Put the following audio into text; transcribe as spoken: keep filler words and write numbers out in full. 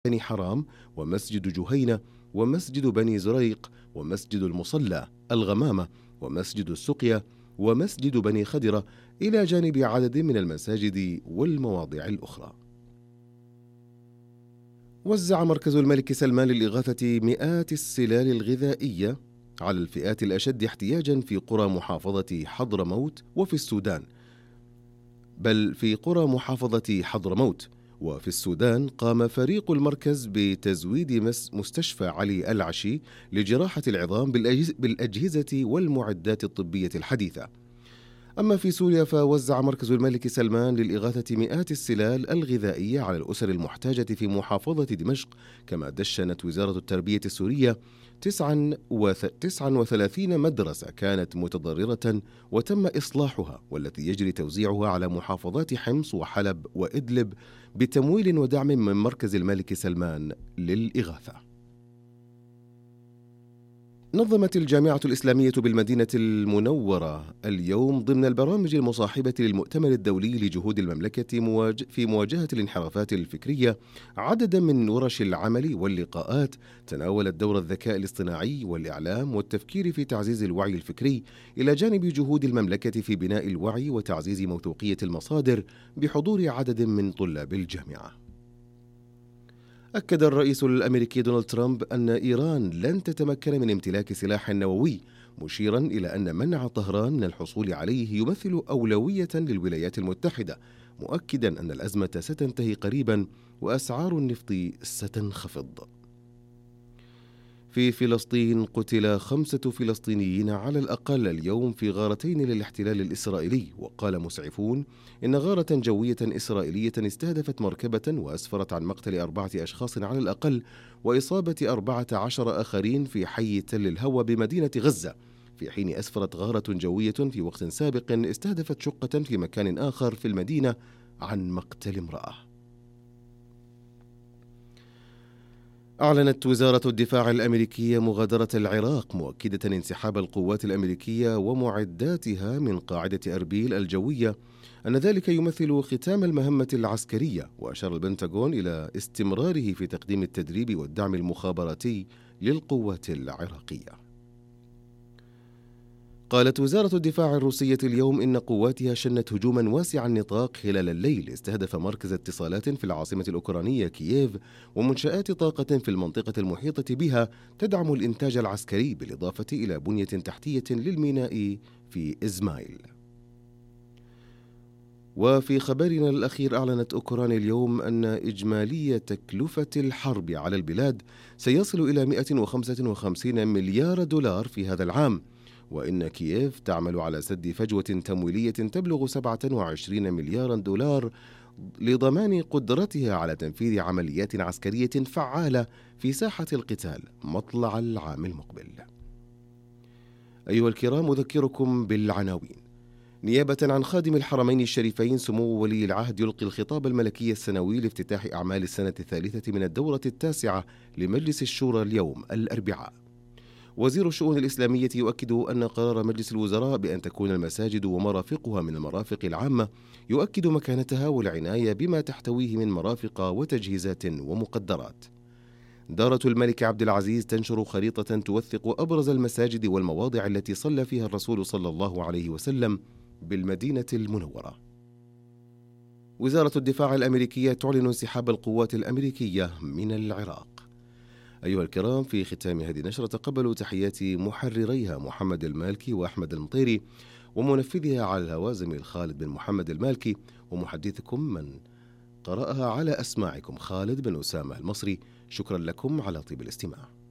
بني حرام، ومسجد جهينة، ومسجد بني زريق، ومسجد المصلى، الغمامة، ومسجد السقيا، ومسجد بني خدرة، إلى جانب عدد من المساجد والمواضع الأخرى. وزع مركز الملك سلمان للإغاثة مئات السلال الغذائية على الفئات الأشد احتياجا في قرى محافظة حضرموت وفي السودان، بل في قرى محافظة حضرموت وفي السودان. قام فريق المركز بتزويد مستشفى علي العشي لجراحة العظام بالأجهزة والمعدات الطبية الحديثة. أما في سوريا، فوزع مركز الملك سلمان للإغاثة مئات السلال الغذائية على الأسر المحتاجة في محافظة دمشق. كما دشنت وزارة التربية السورية تسعة وثلاثين مدرسة كانت متضررة وتم إصلاحها، والتي يجري توزيعها على محافظات حمص وحلب وإدلب بتمويل ودعم من مركز الملك سلمان للإغاثة. نظمت الجامعة الإسلامية بالمدينة المنورة اليوم ضمن البرامج المصاحبة للمؤتمر الدولي لجهود المملكة في مواجهة الانحرافات الفكرية عددا من ورش العمل واللقاءات تناولت دور الذكاء الاصطناعي والإعلام والتفكير في تعزيز الوعي الفكري، إلى جانب جهود المملكة في بناء الوعي وتعزيز موثوقية المصادر، بحضور عدد من طلاب الجامعة. أكد الرئيس الأمريكي دونالد ترامب أن إيران لن تتمكن من امتلاك سلاح نووي، مشيرا إلى أن منع طهران من الحصول عليه يمثل أولوية للولايات المتحدة، مؤكدا أن الأزمة ستنتهي قريبا وأسعار النفط ستنخفض. في فلسطين قتل خمسة فلسطينيين على الأقل اليوم في غارتين للاحتلال الإسرائيلي، وقال مسعفون إن غارة جوية إسرائيلية استهدفت مركبة وأسفرت عن مقتل أربعة أشخاص على الأقل وإصابة أربعة عشر آخرين في حي تل الهوى بمدينة غزة، في حين أسفرت غارة جوية في وقت سابق استهدفت شقة في مكان آخر في المدينة عن مقتل امرأة. أعلنت وزارة الدفاع الأمريكية مغادرة العراق، مؤكدة انسحاب القوات الأمريكية ومعداتها من قاعدة أربيل الجوية، أن ذلك يمثل ختام المهمة العسكرية. وأشار البنتاغون إلى استمراره في تقديم التدريب والدعم المخابراتي للقوات العراقية. قالت وزارة الدفاع الروسية اليوم إن قواتها شنت هجوما واسع النطاق خلال الليل استهدف مركز اتصالات في العاصمة الأوكرانية كييف ومنشآت طاقة في المنطقة المحيطة بها تدعم الإنتاج العسكري، بالإضافة إلى بنية تحتية للميناء في إزمايل. وفي خبرنا الأخير، أعلنت أوكرانيا اليوم أن إجمالي تكلفة الحرب على البلاد سيصل إلى مئة وخمسة وخمسين مليار دولار في هذا العام، وإن كييف تعمل على سد فجوة تمويلية تبلغ سبعة وعشرين مليار دولار لضمان قدرتها على تنفيذ عمليات عسكرية فعالة في ساحة القتال مطلع العام المقبل. أيها الكرام، أذكركم بالعناوين. نيابة عن خادم الحرمين الشريفين، سمو ولي العهد يلقي الخطاب الملكي السنوي لافتتاح أعمال السنة الثالثة من الدورة التاسعة لمجلس الشورى اليوم الأربعاء. وزير الشؤون الإسلامية يؤكد أن قرار مجلس الوزراء بأن تكون المساجد ومرافقها من المرافق العامة يؤكد مكانتها والعناية بما تحتويه من مرافق وتجهيزات ومقدرات. دارة الملك عبد العزيز تنشر خريطة توثق أبرز المساجد والمواضع التي صلى فيها الرسول صلى الله عليه وسلم بالمدينة المنورة. وزارة الدفاع الأمريكية تعلن انسحاب القوات الأمريكية من العراق. أيها الكرام، في ختام هذه النشرة تقبلوا تحيات محرريها محمد المالكي وأحمد المطيري، ومنفذها على الهوازم خالد بن محمد المالكي، ومحدثكم من قرأها على أسماعكم خالد بن أسامة المصري. شكرا لكم على طيب الاستماع.